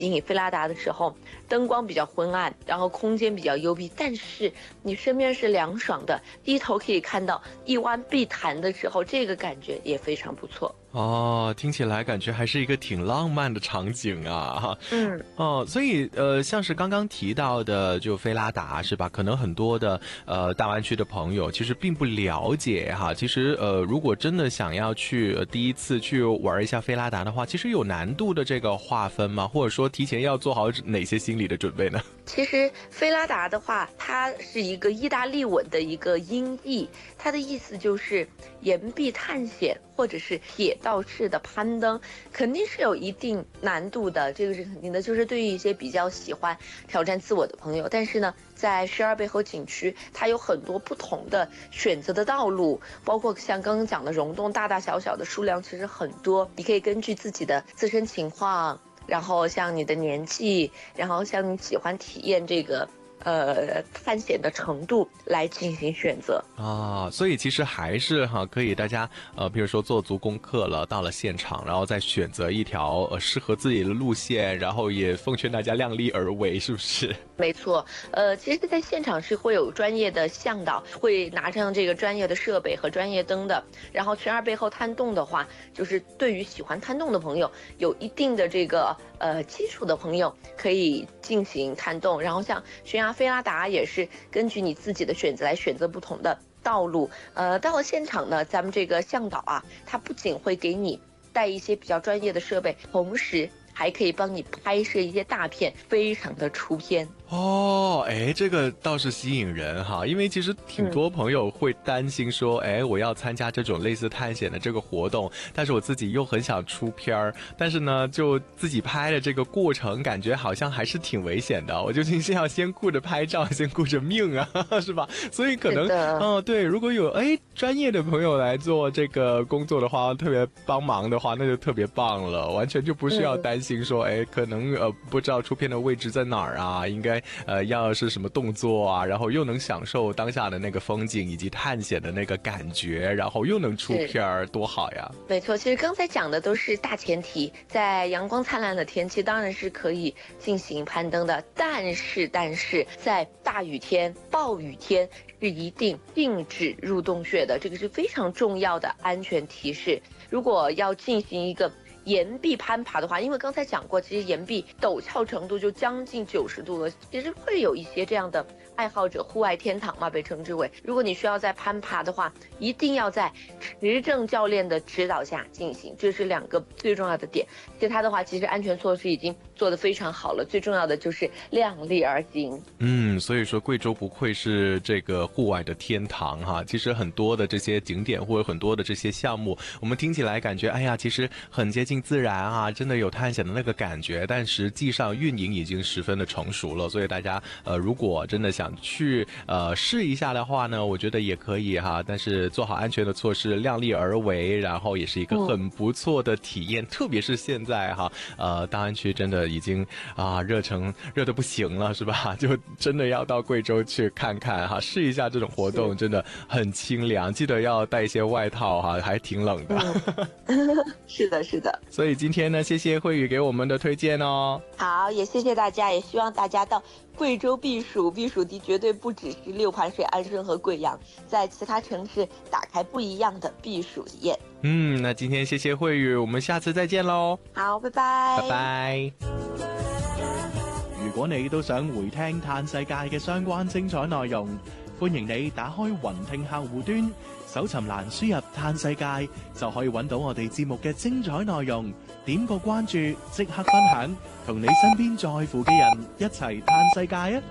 你菲拉达的时候，灯光比较昏暗，然后空间比较幽闭，但是你身边是凉爽的，低头可以看到一湾碧潭的时候，这个感觉也非常不错。 哦，听起来感觉还是一个挺浪漫的场景啊。 嗯， 哦，所以像是刚刚提到的，就菲拉达是吧？可能很多的大湾区的朋友其实并不了解哈。其实如果真的想要去第一次去玩一下菲拉达的话，其实有难度的这个划分吗？或者说提前要做好哪些心理的准备呢？ 其实菲拉达的话，它是一个意大利文的一个音译，它的意思就是岩壁探险或者是铁道式的攀登，肯定是有一定难度的，这个是肯定的。就是对于一些比较喜欢挑战自我的朋友，但是呢，在12背后景区，它有很多不同的选择的道路，包括像刚刚讲的溶洞，大大小小的数量其实很多，你可以根据自己的自身情况。然后像你的年纪，然后像你喜欢体验这个探险的程度来进行选择啊，所以其实还是哈，可以大家比如说做足功课了，到了现场，然后再选择一条适合自己的路线，然后也奉劝大家量力而为，是不是？ 没错，其实，在现场是会有专业的向导，会拿上这个专业的设备和专业灯的。然后，全2背后探洞的话，就是对于喜欢探洞的朋友，有一定的这个基础的朋友可以进行探洞。然后，像悬崖菲拉达也是根据你自己的选择来选择不同的道路。到了现场呢，咱们这个向导啊，他不仅会给你带一些比较专业的设备，同时还可以帮你拍摄一些大片，非常的出片。 哦，哎，这个倒是吸引人哈，因为其实挺多朋友会担心说，哎，我要参加这种类似探险的这个活动，但是我自己又很想出片儿，但是呢，就自己拍的这个过程，感觉好像还是挺危险的。我究竟是要先顾着拍照，先顾着命啊，是吧？所以可能，对，如果有专业的朋友来做这个工作的话，特别帮忙的话，那就特别棒了，完全就不需要担心说，哎，可能不知道出片的位置在哪儿啊，应该。要是什么动作啊，然后又能享受当下的那个风景以及探险的那个感觉，然后又能出片儿，多好呀！ 没错，其实刚才讲的都是大前提，在阳光灿烂的天气当然是可以进行攀登的，但是在大雨天、暴雨天是一定禁止入洞穴的，这个是非常重要的安全提示。如果要进行一个岩壁攀爬的话，因为刚才讲过，其实岩壁陡峭程度就将近90度了，其实会有一些这样的爱好者，户外天堂嘛，被称之为。如果你需要在攀爬的话，一定要在持证教练的指导下进行，这是2个最重要的点。其他的话，其实安全措施已经做得非常好了，最重要的就是量力而行。 所以说贵州不愧是这个户外的天堂哈。其实很多的这些景点或者很多的这些项目，我们听起来感觉哎呀，其实很接近自然啊，真的有探险的那个感觉，但实际上运营已经十分的成熟了。所以大家如果真的想去试一下的话呢，我觉得也可以哈，但是做好安全的措施，量力而为，然后也是一个很不错的体验。特别是现在哈，大安区真的已经热得不行了，是吧？就真的要到贵州去看看哈，试一下这种活动，真的很清凉。记得要带一些外套哈，还挺冷的。 是的，是的。 所以今天呢，谢谢慧宇给我们的推荐哦。 好，也谢谢大家，也希望大家到贵州避暑，避暑地绝对不只是六盘水、安顺和贵阳，在其他城市打开不一样的避暑体验。 那今天谢谢慧宇，我们下次再見咯。 好，拜拜。 拜拜。 如果你都想回聽嘆世界嘅相關精彩內容，歡迎你打開雲聽客戶端，搜尋欄輸入嘆世界，就可以揾到我哋節目嘅精彩內容。點個關注，即刻分享，同你身邊在乎嘅人一齊嘆世界啊！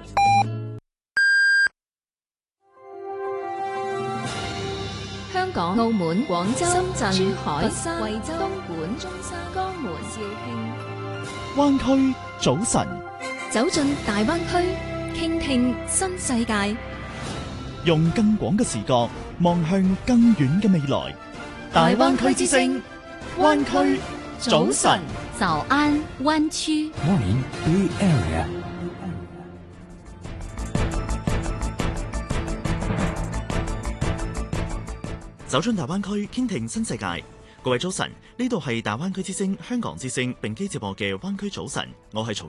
香港、澳門、廣州、深圳、珠海、佛山、惠州、東莞、中山、江門、肇慶。 灣區早晨， 走進大灣區，傾聽新世界， 用更廣嘅視角望向更遠嘅未來。大灣區之聲，灣區早晨， 早安灣區。 Morning Bay Area。 走進大灣區，傾聽新世界。 各位早晨，呢度係大灣區之聲香港之聲並機接播嘅灣區早晨，我係曹